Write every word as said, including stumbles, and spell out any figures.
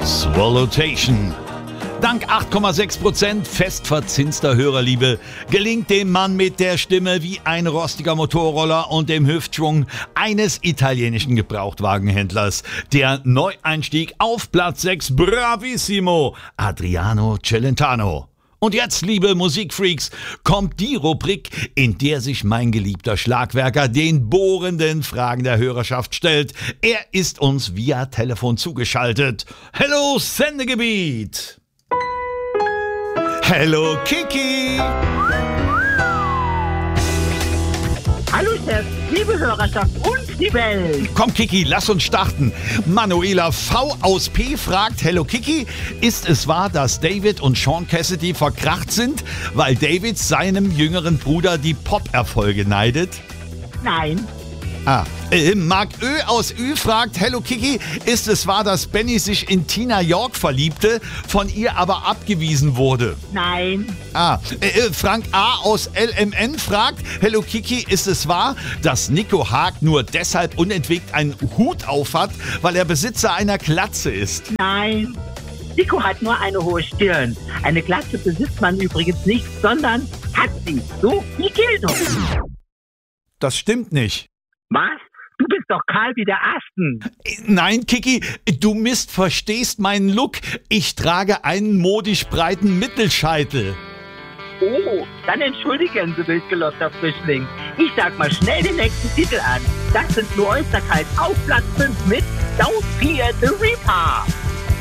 Swallowtation. Dank acht Komma sechs Prozent festverzinster Hörerliebe gelingt dem Mann mit der Stimme wie ein rostiger Motorroller und dem Hüftschwung eines italienischen Gebrauchtwagenhändlers der Neueinstieg auf Platz sechs. Bravissimo, Adriano Celentano. Und jetzt, liebe Musikfreaks, kommt die Rubrik, in der sich mein geliebter Schlagwerker den bohrenden Fragen der Hörerschaft stellt. Er ist uns via Telefon zugeschaltet. Hello, Sendegebiet! Hello, Kiki! Hallo Chef, liebe Hörerschaft und die Welt. Komm Kiki, lass uns starten. Manuela V aus P fragt, Hello Kiki, ist es wahr, dass David und Sean Cassidy verkracht sind, weil David seinem jüngeren Bruder die Pop-Erfolge neidet? Nein. Ah, äh, Marc Ö aus Ü fragt, Hello Kiki, ist es wahr, dass Benny sich in Tina York verliebte, von ihr aber abgewiesen wurde? Nein. Ah, äh, Frank A aus L M N fragt, Hello Kiki, ist es wahr, dass Nico Haag nur deshalb unentwegt einen Hut aufhat, weil er Besitzer einer Glatze ist? Nein. Nico hat nur eine hohe Stirn. Eine Glatze besitzt man übrigens nicht, sondern hat sie. So wie Gildo. Das stimmt nicht. Was? Du bist doch kahl wie der Asten. Nein, Kiki, du missverstehst meinen Look. Ich trage einen modisch breiten Mittelscheitel. Oh, dann entschuldigen Sie, wildgelosster Frischling. Ich sag mal schnell den nächsten Titel an. Das sind nur Oysterkalt auf Platz fünf mit Don't Fear the Reaper.